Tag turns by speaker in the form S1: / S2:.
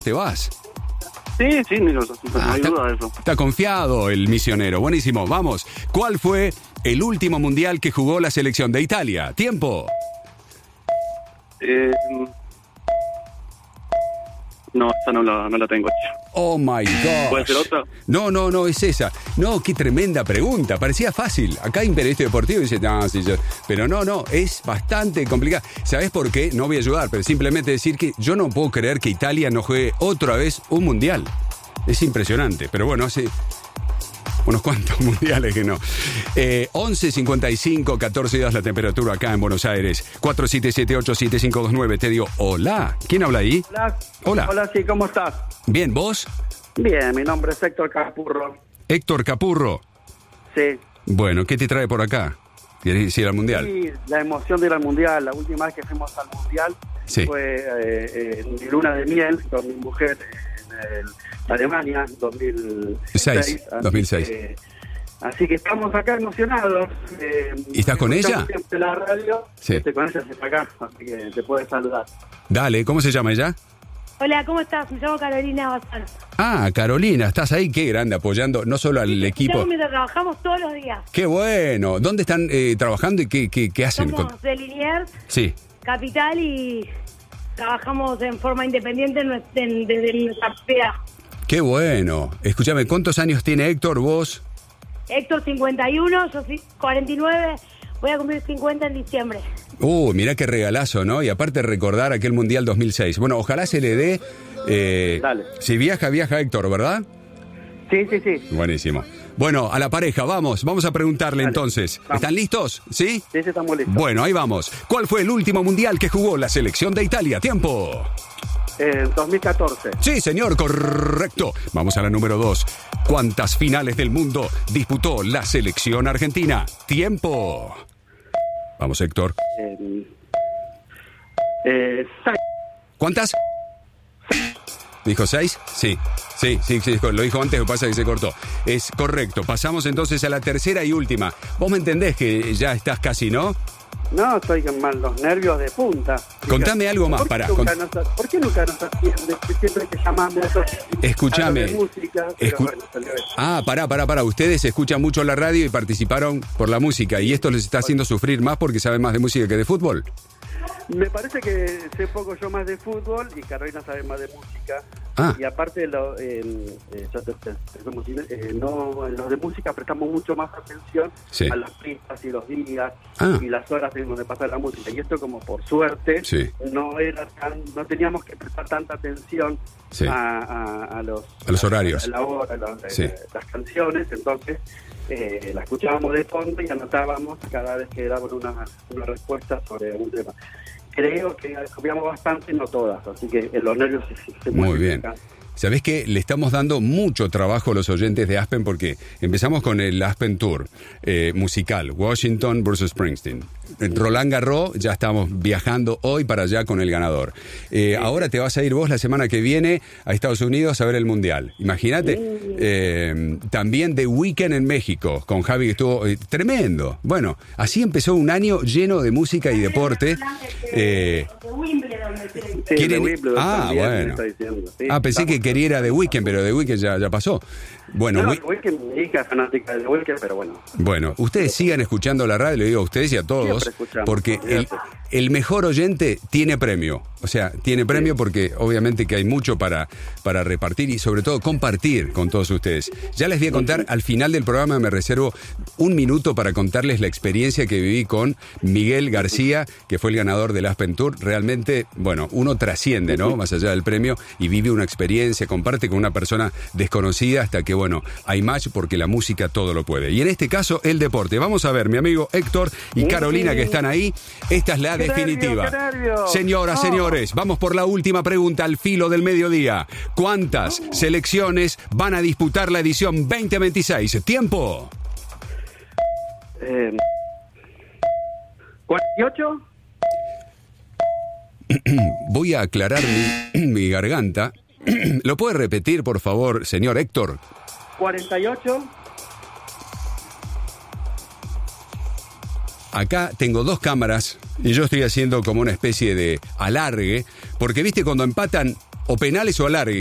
S1: te vas.
S2: Sí, no hay duda de eso.
S1: Está confiado el misionero. Buenísimo, vamos. ¿Cuál fue el último mundial que jugó la selección de Italia? ¡Tiempo!
S2: No, esa no la tengo.
S1: Oh my God.
S2: ¿Puede ser otra?
S1: No, es esa. No, qué tremenda pregunta. Parecía fácil. Acá hay un periodista deportivo y dice, no, sí, yo. Pero no, es bastante complicado. ¿Sabés por qué? No voy a ayudar, pero simplemente decir que yo no puedo creer que Italia no juegue otra vez un mundial. Es impresionante. Pero bueno, hace unos cuantos mundiales que no. 11:55, 14 grados la temperatura acá en Buenos Aires. 47787529. Te digo, hola. ¿Quién habla ahí? Hola.
S3: Hola, sí, ¿cómo estás?
S1: Bien, ¿vos?
S3: Bien, mi nombre es Héctor Capurro.
S1: Héctor Capurro.
S3: Sí.
S1: Bueno, ¿qué te trae por acá? ¿Quieres ir al mundial?
S3: Sí, la emoción de ir al mundial. La última vez que fuimos al mundial fue en mi luna de miel con mi mujer en Alemania, 2006.
S1: 2006.
S3: Así que estamos acá emocionados.
S1: ¿Y estás con ella?
S3: Siempre la radio.
S1: Sí.
S3: Con ella se está acá, así que te puedes saludar.
S1: Dale, ¿cómo se llama ella?
S4: Hola, ¿cómo estás? Me llamo Carolina Bazán.
S1: Ah, Carolina, estás ahí, qué grande, apoyando no solo al equipo.
S4: Mientras trabajamos todos los días.
S1: Qué bueno. ¿Dónde están trabajando y qué hacen?
S4: Somos de Liniers,
S1: sí.
S4: Capital, y trabajamos en forma independiente desde nuestra ciudad.
S1: Qué bueno. Escúchame, ¿cuántos años tiene Héctor, vos?
S4: Héctor, 51, yo soy 49, voy a cumplir 50 en diciembre.
S1: Mirá qué regalazo, ¿no? Y aparte recordar aquel Mundial 2006. Bueno, ojalá se le dé...
S3: Dale.
S1: Si viaja Héctor, ¿verdad?
S3: Sí.
S1: Buenísimo. Bueno, a la pareja, vamos a preguntarle. Dale, entonces.
S3: Vamos.
S1: ¿Están listos? ¿Sí?
S3: Sí, estamos listos.
S1: Bueno, ahí vamos. ¿Cuál fue el último Mundial que jugó la selección de Italia? ¡Tiempo!
S3: 2014.
S1: Sí, señor, correcto. Vamos a la número 2. ¿Cuántas finales del mundo disputó la selección argentina? ¡Tiempo! Vamos, Héctor.
S3: 6.
S1: ¿Cuántas? ¿Dijo 6? Sí, lo dijo antes, lo que pasa es que se cortó. Es correcto. Pasamos entonces a la tercera y última. Vos me entendés que ya estás casi, ¿no?
S3: No, estoy con los nervios de punta.
S1: Contame algo más,
S3: ¿Por qué nunca nos atiendes? Siempre que llamamos
S1: escuchame.
S3: De música,
S1: Pará. Ustedes escuchan mucho la radio y participaron por la música. ¿Y esto les está haciendo sufrir más porque saben más de música que de fútbol?
S3: Me parece que sé poco yo más de fútbol y Carolina sabe más de música. Y aparte los de música prestamos mucho más atención a las pistas y los días y las horas en donde pasa la música. Y esto, como por suerte, no no teníamos que prestar tanta atención a los horarios, a la hora, las canciones. Entonces la escuchábamos de fondo y anotábamos cada vez que daban una respuesta sobre un tema. Creo que copiamos bastante, no todas, así que los nervios se
S1: muy bien. ¿Sabés qué? Le estamos dando mucho trabajo a los oyentes de Aspen porque empezamos con el Aspen Tour musical, Washington versus Springsteen. Roland Garros, ya estamos viajando hoy para allá con el ganador. Ahora te vas a ir vos la semana que viene a Estados Unidos a ver el Mundial. Imagínate. También The Weeknd en México, con Javi, que estuvo tremendo. Bueno, así empezó un año lleno de música y deporte. Bueno. Pensé que quería ir a The Weeknd, pero The Weeknd ya pasó. Bueno,
S3: The Weeknd, mi hija es fanática de The Weeknd, pero bueno.
S1: Bueno, ustedes sigan escuchando la radio, le digo a ustedes y a todos, porque el mejor oyente tiene premio. O sea, tiene premio porque obviamente que hay mucho para repartir y sobre todo compartir con todos ustedes. Ya les voy a contar, al final del programa me reservo un minuto para contarles la experiencia que viví con Miguel García, que fue el ganador del Aspen Tour. Realmente, bueno, uno trasciende, ¿no? Más allá del premio y vive una experiencia, comparte con una persona desconocida hasta que, bueno, hay match porque la música todo lo puede. Y en este caso, el deporte. Vamos a ver, mi amigo Héctor y Carolina que están ahí. Esta es la definitiva. Señoras, señores, vamos por la última pregunta al filo del mediodía. ¿Cuántas selecciones van a disputar la edición 2026? ¿Tiempo?
S3: 48.
S1: Voy a aclarar mi garganta. ¿Lo puede repetir, por favor, señor Héctor?
S3: 48.
S1: Acá tengo 2 cámaras y yo estoy haciendo como una especie de alargue, porque viste cuando empatan O penales o alargue.